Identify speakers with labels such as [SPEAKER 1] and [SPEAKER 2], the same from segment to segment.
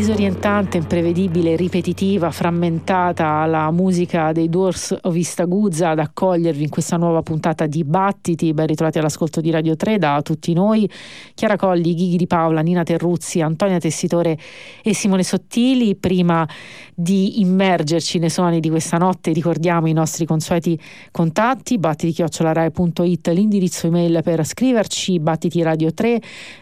[SPEAKER 1] disorientante, imprevedibile, ripetitiva, frammentata la musica dei Doors of East Aguzza ad accogliervi in questa nuova puntata di Battiti. Ben ritrovati all'ascolto di Radio 3 da tutti noi, Chiara Colli, Ghighi Di Paola, Nina Terruzzi, Antonia Tessitore e Simone Sottili. Prima di immergerci nei suoni di questa notte ricordiamo i nostri consueti contatti: battiti@rai.it, l'indirizzo email per scriverci, Battiti Radio 3,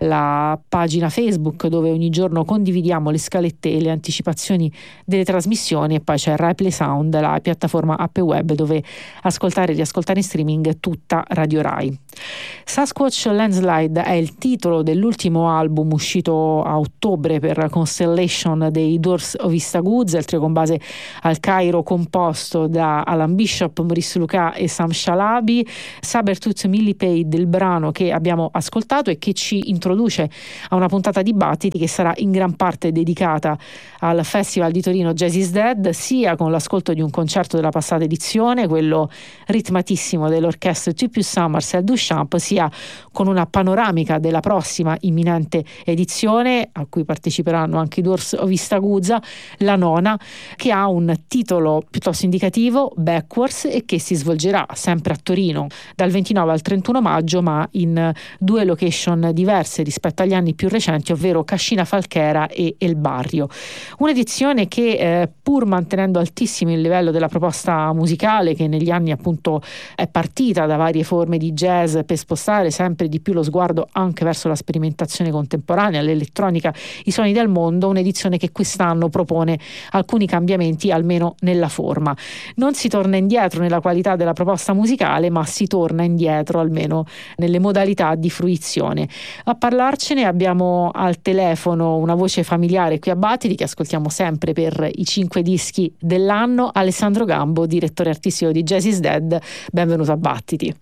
[SPEAKER 1] la pagina Facebook dove ogni giorno condividiamo le scalette e le anticipazioni delle trasmissioni, e poi c'è Rai Play Sound, la piattaforma app web dove ascoltare e riascoltare in streaming tutta Radio Rai. Sasquatch Landslide è il titolo dell'ultimo album uscito a ottobre per Constellation dei Doors of East Aguzza, il trio con base al Cairo composto da Alan Bishop, Maurice Lucas e Sam Shalabi. Sabertooth Millipede del brano che abbiamo ascoltato e che ci introduce a una puntata di Battiti che sarà in gran parte dedicata al Festival di Torino Jazz is Dead, sia con l'ascolto di un concerto della passata edizione, quello ritmatissimo dell'orchestra Two Più Summers al Duchamp, sia con una panoramica della prossima imminente edizione a cui parteciperanno anche i Doors of East Aguzza, la nona, che ha un titolo piuttosto indicativo, Backwards, e che si svolgerà sempre a Torino dal 29 al 31 maggio, ma in due location diverse rispetto agli anni più recenti, ovvero Cascina Falchera e El Barrio. Un'edizione che pur mantenendo altissimo il livello della proposta musicale, che negli anni appunto è partita da varie forme di jazz per spostare sempre di più lo sguardo anche verso la sperimentazione contemporanea, l'elettronica, i suoni del mondo, un'edizione che quest'anno propone alcuni cambiamenti almeno nella forma. Non si torna indietro nella qualità della proposta musicale, ma si torna indietro almeno nelle modalità di fruizione. A parlarcene abbiamo al telefono una voce familiare qui a Battiti, che ascoltiamo sempre per i 5 dischi dell'anno, Alessandro Gambo, direttore artistico di Jazz is Dead. Benvenuto a Battiti.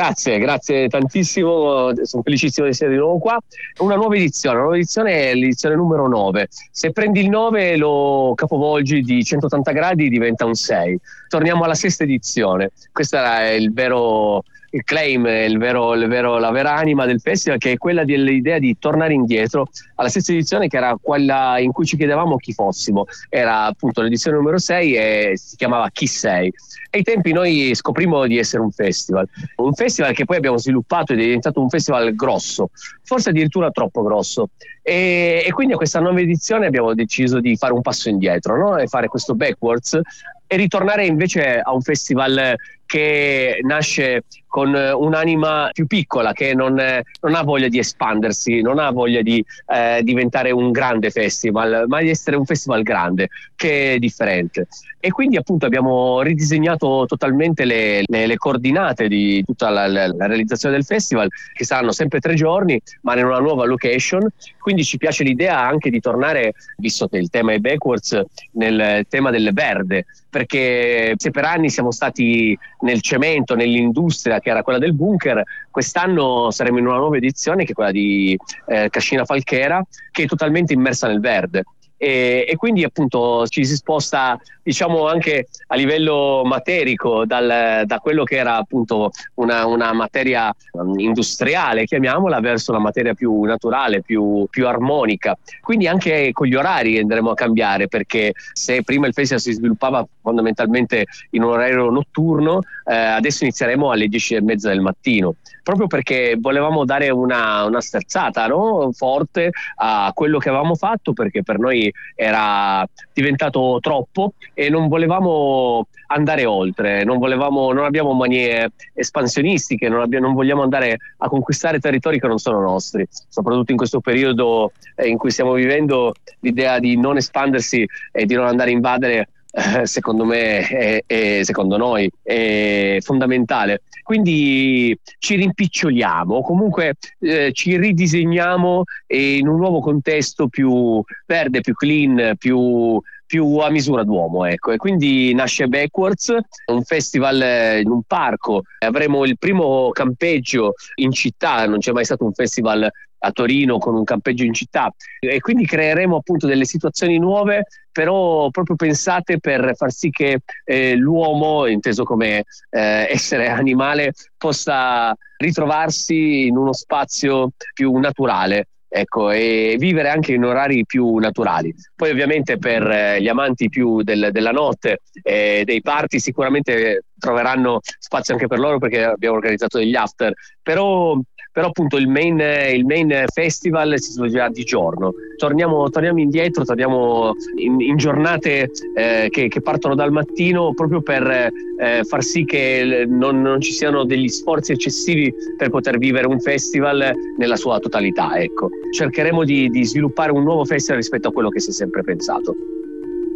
[SPEAKER 2] Grazie tantissimo, sono felicissimo di essere di nuovo qua. Una nuova edizione è l'edizione numero 9. Se prendi il 9 lo capovolgi di 180 gradi, diventa un 6. Torniamo alla sesta edizione. Questo era il claim, la vera anima del festival, che è quella dell'idea di tornare indietro alla sesta edizione, che era quella in cui ci chiedevamo chi fossimo. Era appunto l'edizione numero 6 e si chiamava Chi sei? Ai tempi noi scoprimmo di essere un festival che poi abbiamo sviluppato ed è diventato un festival grosso, forse addirittura troppo grosso, e quindi a questa nuova edizione abbiamo deciso di fare un passo indietro, no? E fare questo backwards e ritornare invece a un festival che nasce con un'anima più piccola, che non ha voglia di espandersi, non ha voglia di diventare un grande festival, ma di essere un festival grande, che è differente. E quindi appunto abbiamo ridisegnato totalmente le coordinate di tutta la realizzazione del festival, che saranno sempre 3 giorni, ma in una nuova location. Quindi ci piace l'idea anche di tornare, visto che il tema è backwards, nel tema del verde, perché se per anni siamo stati nel cemento, nell'industria che era quella del bunker, quest'anno saremo in una nuova edizione che è quella di Cascina Falchera, che è totalmente immersa nel verde. E quindi appunto ci si sposta, diciamo, anche a livello materico da quello che era appunto una materia industriale, chiamiamola, verso una materia più naturale, più armonica. Quindi anche con gli orari andremo a cambiare, perché se prima il festival si sviluppava fondamentalmente in un orario notturno, adesso inizieremo alle 10:30 del mattino, proprio perché volevamo dare una sterzata, no? Forte a quello che avevamo fatto, perché per noi era diventato troppo e non volevamo andare oltre, non abbiamo manie espansionistiche, non vogliamo andare a conquistare territori che non sono nostri, soprattutto in questo periodo in cui stiamo vivendo. L'idea di non espandersi e di non andare a invadere, secondo me e secondo noi è fondamentale. Quindi ci rimpiccioliamo, comunque ci ridisegniamo in un nuovo contesto più verde, più clean, più a misura d'uomo, ecco. E quindi nasce Backwards, un festival in un parco. Avremo il primo campeggio in città, non c'è mai stato un festival a Torino con un campeggio in città, e quindi creeremo appunto delle situazioni nuove, però proprio pensate per far sì che l'uomo, inteso come essere animale, possa ritrovarsi in uno spazio più naturale. ecco, e vivere anche in orari più naturali. Poi ovviamente per gli amanti più della notte e dei party sicuramente troveranno spazio anche per loro, perché abbiamo organizzato degli after, però appunto il main festival si svolgerà di giorno. Torniamo indietro, torniamo in giornate che partono dal mattino, proprio per far sì che non ci siano degli sforzi eccessivi per poter vivere un festival nella sua totalità, ecco. Cercheremo di sviluppare un nuovo festival rispetto a quello che si è sempre pensato.